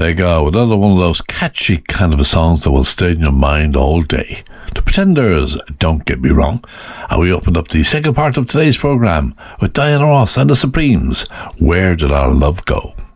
There you go, another one of those catchy kind of songs that will stay in your mind all day. The Pretenders, Don't Get Me Wrong. And we opened up the second part of today's programme with Diana Ross and the Supremes, Where Did Our Love Go?